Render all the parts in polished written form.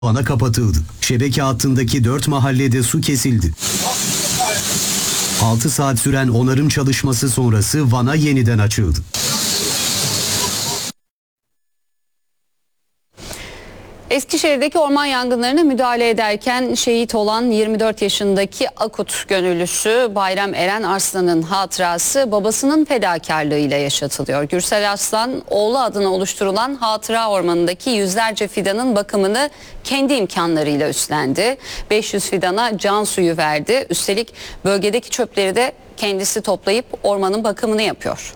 Ana kapatıldı. Şebeke hattındaki 4 mahallede su kesildi. 6 saat süren onarım çalışması sonrası vana yeniden açıldı. Eskişehir'deki orman yangınlarına müdahale ederken şehit olan 24 yaşındaki Akut gönüllüsü Bayram Eren Arslan'ın hatırası babasının fedakarlığıyla yaşatılıyor. Gürsel Arslan, oğlu adına oluşturulan Hatıra Ormanı'ndaki yüzlerce fidanın bakımını kendi imkanlarıyla üstlendi. 500 fidana can suyu verdi. Üstelik bölgedeki çöpleri de kendisi toplayıp ormanın bakımını yapıyor.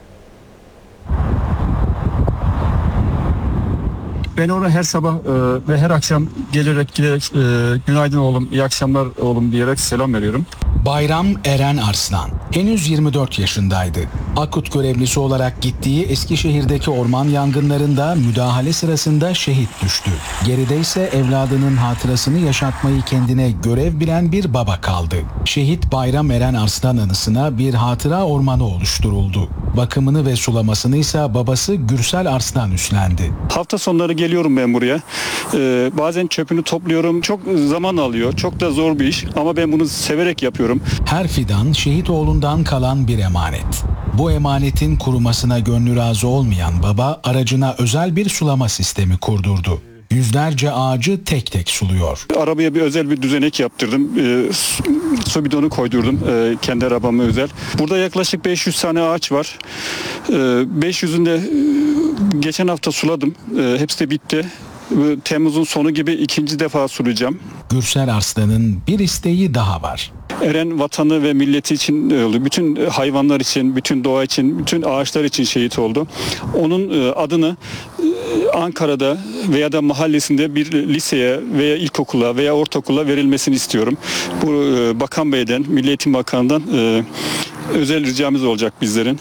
Ben ona her sabah ve her akşam giderek günaydın oğlum, iyi akşamlar oğlum diyerek selam veriyorum. Bayram Eren Arslan henüz 24 yaşındaydı. Akut görevlisi olarak gittiği Eskişehir'deki orman yangınlarında müdahale sırasında şehit düştü. Geride ise evladının hatırasını yaşatmayı kendine görev bilen bir baba kaldı. Şehit Bayram Eren Arslan anısına bir hatıra ormanı oluşturuldu. Bakımını ve sulamasını ise babası Gürsel Arslan üstlendi. Hafta sonları geliyorum ben buraya. Bazen çöpünü topluyorum. Çok zaman alıyor. Çok da zor bir iş ama ben bunu severek yapıyorum. Her fidan şehit oğlundan kalan bir emanet. Bu emanetin kurumasına gönlü razı olmayan baba aracına özel bir sulama sistemi kurdurdu. Yüzlerce ağacı tek tek suluyor. Arabaya bir özel bir düzenek yaptırdım. Su bidonu koydurdum. Kendi arabama özel. Burada yaklaşık 500 tane ağaç var. 500'ünü de geçen hafta suladım. Hepsi de bitti. Temmuz'un sonu gibi ikinci defa sulayacağım. Gürsel Arslan'ın bir isteği daha var. Eren vatanı ve milleti için oldu. Bütün hayvanlar için, bütün doğa için, bütün ağaçlar için şehit oldu. Onun adını Ankara'da veya da mahallesinde bir liseye veya ilkokula veya ortaokula verilmesini istiyorum. Bu Bakan Bey'den, Milli Eğitim Bakanı'ndan özel ricamız olacak bizlerin.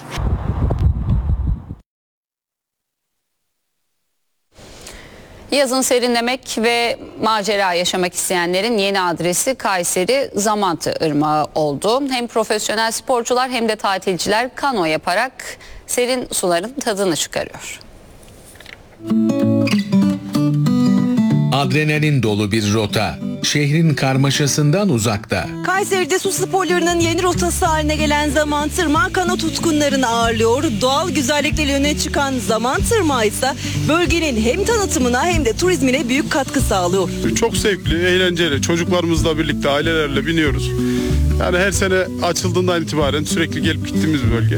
Yazın serinlemek ve macera yaşamak isteyenlerin yeni adresi Kayseri Zamantı Irmağı oldu. Hem profesyonel sporcular hem de tatilciler kano yaparak serin suların tadını çıkarıyor. Adrenalin dolu bir rota, şehrin karmaşasından uzakta. Kayseri'de su sporlarının yeni rotası haline gelen Zaman Tırmağı kano tutkunlarını ağırlıyor. Doğal güzellikle öne çıkan Zaman Tırmağı ise bölgenin hem tanıtımına hem de turizmine büyük katkı sağlıyor. Çok zevkli, eğlenceli. Çocuklarımızla birlikte, ailelerle biniyoruz. Yani her sene açıldığından itibaren sürekli gelip gittiğimiz bir bölge.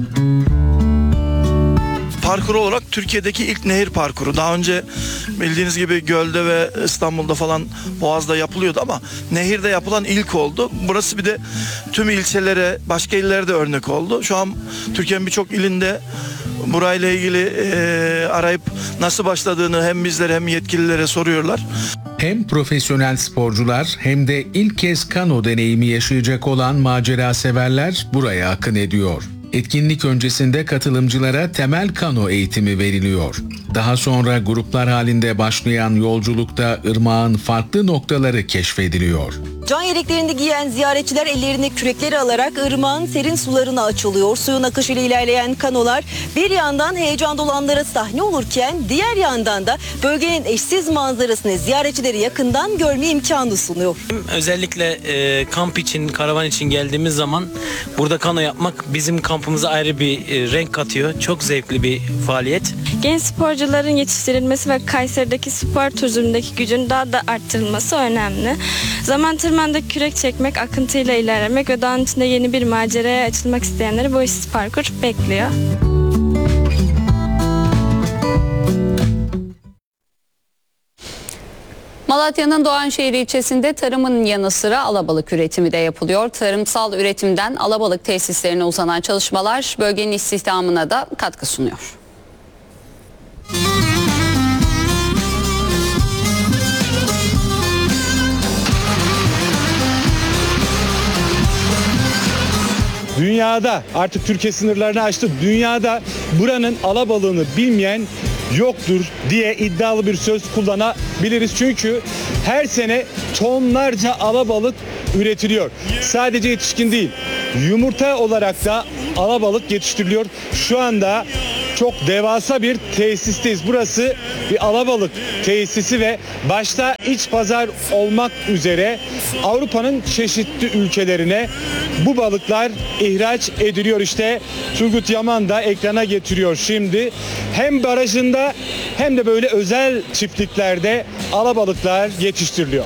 Parkur olarak Türkiye'deki ilk nehir parkuru. Daha önce bildiğiniz gibi Göl'de ve İstanbul'da falan Boğaz'da yapılıyordu ama nehirde yapılan ilk oldu. Burası bir de tüm ilçelere, başka illere de örnek oldu. Şu an Türkiye'nin birçok ilinde burayla ilgili arayıp nasıl başladığını hem bizlere hem yetkililere soruyorlar. Hem profesyonel sporcular hem de ilk kez kano deneyimi yaşayacak olan macera severler buraya akın ediyor. Etkinlik öncesinde katılımcılara temel kano eğitimi veriliyor. Daha sonra gruplar halinde başlayan yolculukta ırmağın farklı noktaları keşfediliyor. Can yeleklerini giyen ziyaretçiler ellerine kürekleri alarak ırmağın serin sularına açılıyor. Suyun akışıyla ilerleyen kanolar bir yandan heyecan dolu anlara sahne olurken diğer yandan da bölgenin eşsiz manzarasını ziyaretçileri yakından görme imkanı sunuyor. Özellikle kamp için, karavan için geldiğimiz zaman burada kano yapmak bizim kampımıza ayrı bir renk katıyor. Çok zevkli bir faaliyet. Genç sporcuların yetiştirilmesi ve Kayseri'deki spor turizmindeki gücün daha da arttırılması önemli. Zaman tırmanda kürek çekmek, akıntıyla ilerlemek ve dağın içinde yeni bir maceraya açılmak isteyenleri bu eşsiz parkur bekliyor. Malatya'nın Doğanşehir ilçesinde tarımın yanı sıra alabalık üretimi de yapılıyor. Tarımsal üretimden alabalık tesislerine uzanan çalışmalar bölgenin istihdamına da katkı sunuyor. Dünyada artık Türkiye sınırlarını aştı. Dünyada buranın alabalığını bilmeyen yoktur diye iddialı bir söz kullanabiliriz. Çünkü her sene tonlarca alabalık üretiliyor. Sadece yetişkin değil, yumurta olarak da alabalık yetiştiriliyor. Şu anda çok devasa bir tesisteyiz. Burası bir alabalık tesisi ve başta iç pazar olmak üzere Avrupa'nın çeşitli ülkelerine bu balıklar ihraç ediliyor. İşte Turgut Yaman da ekrana getiriyor şimdi. Hem barajında hem de böyle özel çiftliklerde alabalıklar yetiştiriliyor.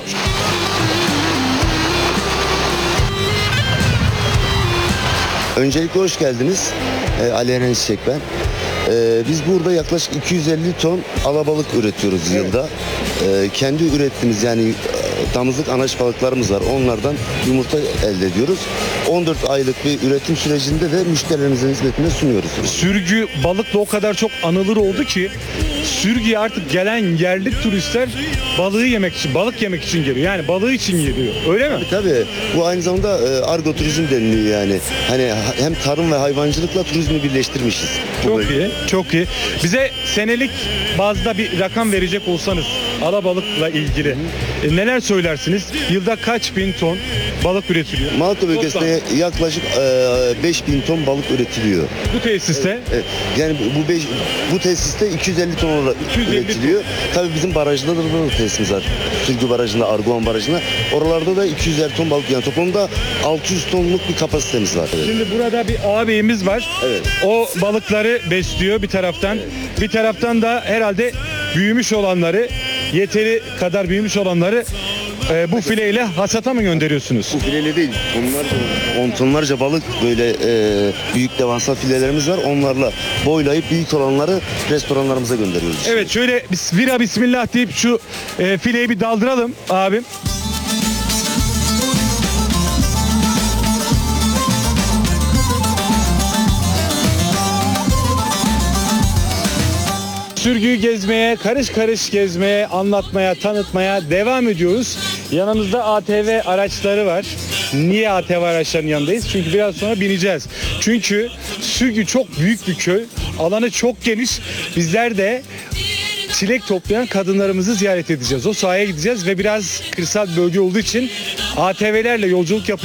Öncelikle hoş geldiniz. Ali Eren Çiçek ben. Biz burada yaklaşık 250 ton alabalık üretiyoruz yılda. Kendi ürettiğimiz yani damızlık anaç balıklarımız var. Onlardan yumurta elde ediyoruz. 14 aylık bir üretim sürecinde de müşterilerimizin hizmetine sunuyoruz. Sürgü balıkla o kadar çok anılır oldu ki sürgüye artık gelen yerli turistler balığı yemek için, balık yemek için geliyor. Yani balığı için geliyor. Öyle mi? Tabii. Bu aynı zamanda argo turizm deniliyor yani. Hani hem tarım ve hayvancılıkla turizmi birleştirmişiz. Çok iyi, çok iyi. Bize senelik bazda bir rakam verecek olsanız alabalıkla ilgili neler söylersiniz? Yılda kaç bin ton balık üretiliyor? Malatya bölgesinde yaklaşık 5000 ton balık üretiliyor. Bu tesiste? Evet. Yani bu tesiste 250 ton olarak 250 üretiliyor. Tabii bizim barajda da tesisimiz var. Sürgü Barajı'nda, Arguvan Barajı'nda. Oralarda da 250 ton balık, yani toplamda 600 tonluk bir kapasitemiz var. Evet. Şimdi burada bir ağabeyimiz var. Evet. O balıkları besliyor bir taraftan. Evet. Bir taraftan da herhalde büyümüş olanları, yeteri kadar büyümüş olanları bu fileyle hasata mı gönderiyorsunuz? Bu fileyle değil. Tonlarca balık, böyle büyük devasa filelerimiz var. Onlarla boylayıp büyük olanları restoranlarımıza gönderiyoruz. Evet, şöyle vira bismillah deyip şu fileyi bir daldıralım abim. Sürgüyü gezmeye, karış karış gezmeye, anlatmaya, tanıtmaya devam ediyoruz. Yanımızda ATV araçları var. Niye ATV araçlarının yanındayız? Çünkü biraz sonra bineceğiz. Çünkü Sürgü çok büyük bir köy. Alanı çok geniş. Bizler de çilek toplayan kadınlarımızı ziyaret edeceğiz. O sahaya gideceğiz ve biraz kırsal bölge olduğu için ATV'lerle yolculuk yapacağız.